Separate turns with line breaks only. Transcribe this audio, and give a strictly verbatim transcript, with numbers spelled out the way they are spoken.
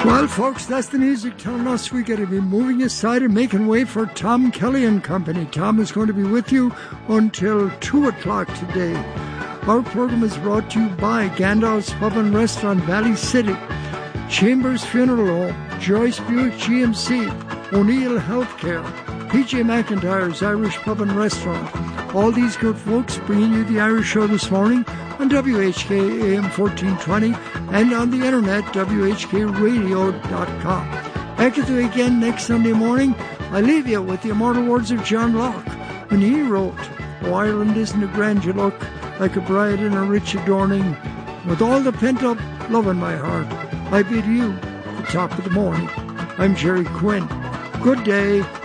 Well, folks, that's the music telling us we got to be moving aside and making way for Tom Kelly and Company. Tom is going to be with you until two o'clock today. Our program is brought to you by Gandalf's Pub and Restaurant, Valley City, Chambers Funeral Home, Joyce Buick G M C, O'Neill Healthcare, P J McIntyre's Irish Pub and Restaurant. All these good folks bringing you the Irish Show this morning on W H K A M fourteen twenty and on the internet, W H K radio dot com. Back with you again next Sunday morning. I leave you with the immortal words of John Locke when he wrote, "Oh, Ireland isn't a grand you look, like a bride in a rich adorning. With all the pent-up love in my heart, I bid you the top of the morning." I'm Jerry Quinn. Good day.